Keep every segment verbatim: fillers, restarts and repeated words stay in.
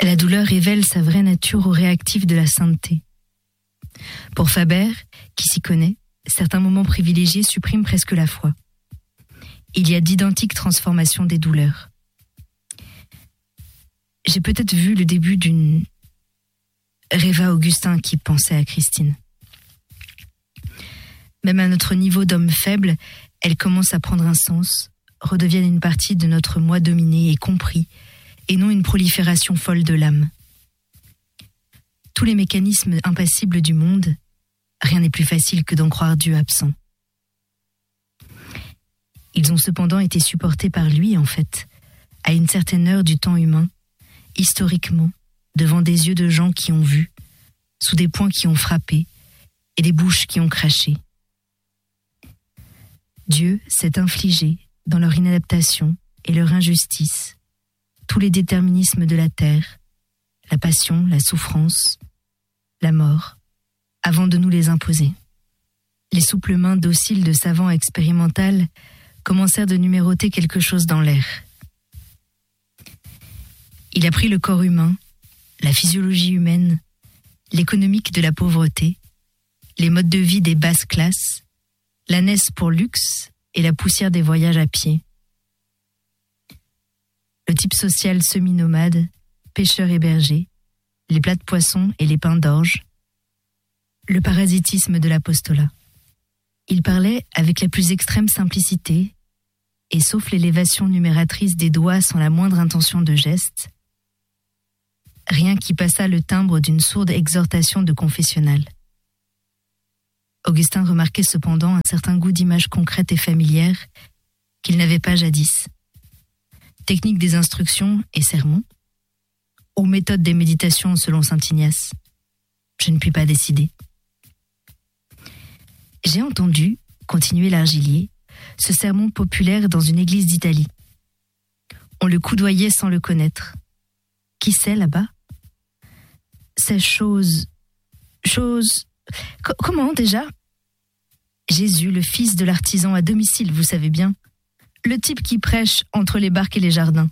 La douleur révèle sa vraie nature au réactif de la sainteté. Pour Faber, qui s'y connaît, certains moments privilégiés suppriment presque la foi. Il y a d'identiques transformations des douleurs. J'ai peut-être vu le début d'une Réva Augustin qui pensait à Christine. Même à notre niveau d'homme faible, elle commence à prendre un sens, redevienne une partie de notre moi dominé et compris, et non une prolifération folle de l'âme. Tous les mécanismes impassibles du monde, rien n'est plus facile que d'en croire Dieu absent. Ils ont cependant été supportés par lui, en fait, à une certaine heure du temps humain, historiquement, devant des yeux de gens qui ont vu, sous des poings qui ont frappé, et des bouches qui ont craché. Dieu s'est infligé, dans leur inadaptation et leur injustice, tous les déterminismes de la terre, la passion, la souffrance, la mort, avant de nous les imposer. Les souples mains dociles de savants expérimentaux commencèrent de numéroter quelque chose dans l'air. Il a pris le corps humain, la physiologie humaine, l'économique de la pauvreté, les modes de vie des basses classes, l'ânesse pour luxe et la poussière des voyages à pied. Le type social semi-nomade, pêcheur et berger, les plats de poisson et les pains d'orge, le parasitisme de l'apostolat. Il parlait avec la plus extrême simplicité, et sauf l'élévation numératrice des doigts sans la moindre intention de geste, rien qui passât le timbre d'une sourde exhortation de confessionnal. Augustin remarquait cependant un certain goût d'images concrètes et familières qu'il n'avait pas jadis. Technique des instructions et sermons, ou méthode des méditations selon saint Ignace, je ne puis pas décider. J'ai entendu, continuait l'Argilier, ce sermon populaire dans une église d'Italie. On le coudoyait sans le connaître. Qui c'est là-bas? C'est chose... chose... Co- comment déjà? Jésus, le fils de l'artisan à domicile, vous savez bien. Le type qui prêche entre les barques et les jardins.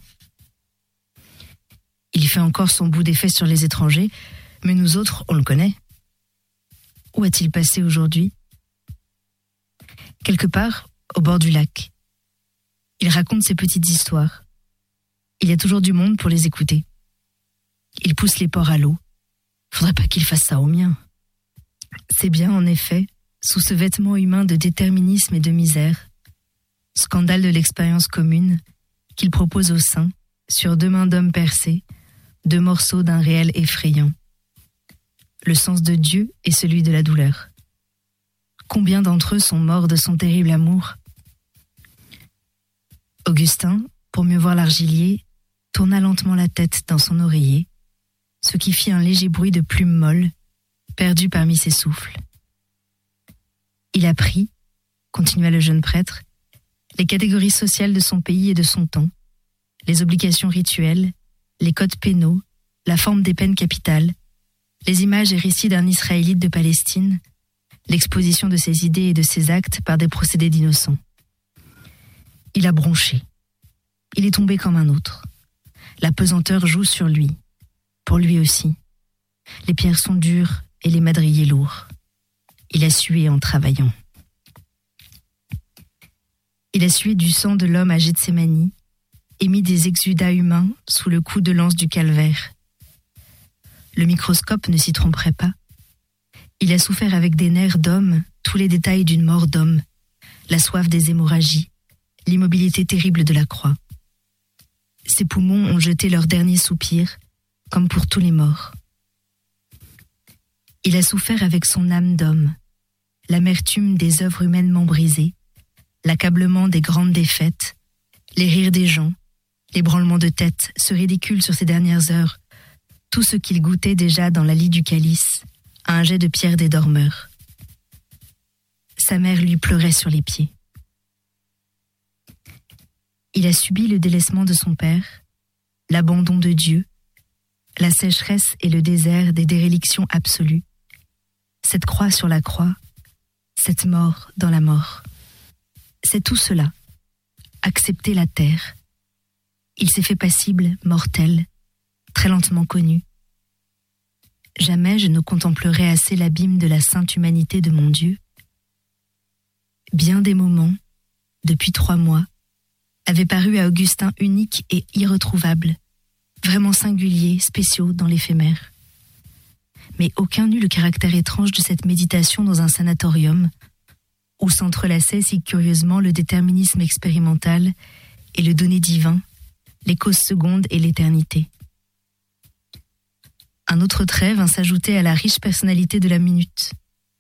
Il fait encore son bout d'effet sur les étrangers, mais nous autres, on le connaît. Où a-t-il passé aujourd'hui? Quelque part, au bord du lac. Il raconte ses petites histoires. Il y a toujours du monde pour les écouter. Il pousse les porcs à l'eau. Faudrait pas qu'il fasse ça au mien. C'est bien, en effet, sous ce vêtement humain de déterminisme et de misère, scandale de l'expérience commune, qu'il propose aux saints, sur deux mains d'hommes percées, deux morceaux d'un réel effrayant. Le sens de Dieu et celui de la douleur. Combien d'entre eux sont morts de son terrible amour? Augustin, pour mieux voir l'Argilier, tourna lentement la tête dans son oreiller, ce qui fit un léger bruit de plumes molles, perdu parmi ses souffles. Il apprit, continua le jeune prêtre, les catégories sociales de son pays et de son temps, les obligations rituelles, les codes pénaux, la forme des peines capitales, les images et récits d'un Israélite de Palestine, l'exposition de ses idées et de ses actes par des procédés d'innocents. Il a bronché. Il est tombé comme un autre. La pesanteur joue sur lui, pour lui aussi. Les pierres sont dures et les madriers lourds. Il a sué en travaillant. Il a sué du sang de l'homme à Gethsémani, émis des exudats humains sous le coup de lance du calvaire. Le microscope ne s'y tromperait pas. Il a souffert avec des nerfs d'homme tous les détails d'une mort d'homme, la soif des hémorragies, l'immobilité terrible de la croix. Ses poumons ont jeté leur dernier soupir, comme pour tous les morts. Il a souffert avec son âme d'homme, l'amertume des œuvres humainement brisées, l'accablement des grandes défaites, les rires des gens, les branlements de tête, ce ridicule sur ces dernières heures, tout ce qu'il goûtait déjà dans la lie du calice, à un jet de pierre des dormeurs. Sa mère lui pleurait sur les pieds. Il a subi le délaissement de son père, l'abandon de Dieu, la sécheresse et le désert des dérélictions absolues, cette croix sur la croix, cette mort dans la mort. C'est tout cela, accepter la terre. Il s'est fait passible, mortel, très lentement connu. Jamais je ne contemplerai assez l'abîme de la sainte humanité de mon Dieu. Bien des moments, depuis trois mois, avaient paru à Augustin uniques et irretrouvables, vraiment singuliers, spéciaux dans l'éphémère. Mais aucun n'eut le caractère étrange de cette méditation dans un sanatorium, où s'entrelaçaient si curieusement le déterminisme expérimental et le donné divin, les causes secondes et l'éternité. Un autre trait vint s'ajouter à la riche personnalité de la minute.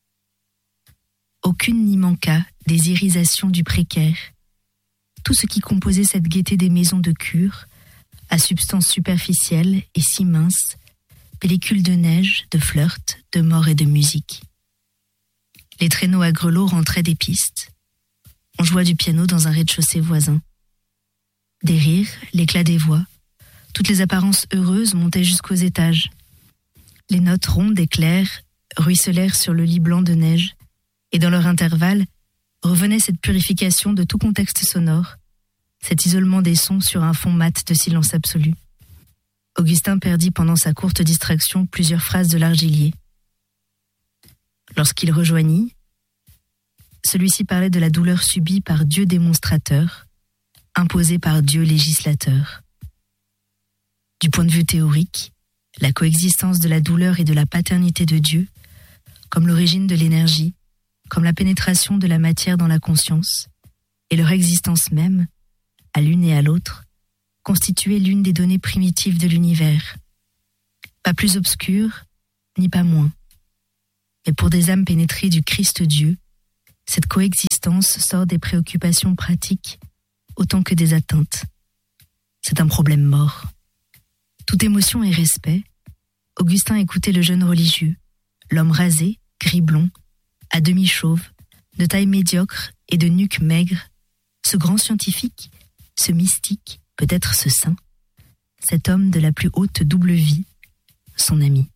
Aucune n'y manqua des irisations du précaire, tout ce qui composait cette gaieté des maisons de cure, à substance superficielle et si mince, pellicule de neige, de flirt, de mort et de musique. Les traîneaux à grelots rentraient des pistes. On jouait du piano dans un rez-de-chaussée voisin. Des rires, l'éclat des voix, toutes les apparences heureuses montaient jusqu'aux étages. Les notes rondes et claires ruisselèrent sur le lit blanc de neige, et dans leur intervalle, revenait cette purification de tout contexte sonore, cet isolement des sons sur un fond mat de silence absolu. Augustin perdit pendant sa courte distraction plusieurs phrases de l'Argilier. Lorsqu'il rejoignit, celui-ci parlait de la douleur subie par Dieu démonstrateur, imposée par Dieu législateur. Du point de vue théorique, la coexistence de la douleur et de la paternité de Dieu, comme l'origine de l'énergie, comme la pénétration de la matière dans la conscience, et leur existence même, à l'une et à l'autre, constituait l'une des données primitives de l'univers. Pas plus obscure, ni pas moins. Mais pour des âmes pénétrées du Christ Dieu, cette coexistence sort des préoccupations pratiques autant que des atteintes. C'est un problème mort. Toute émotion et respect, Augustin écoutait le jeune religieux, l'homme rasé, gris-blond, à demi chauve, de taille médiocre et de nuque maigre, ce grand scientifique, ce mystique, peut-être ce saint, cet homme de la plus haute double vie, son ami.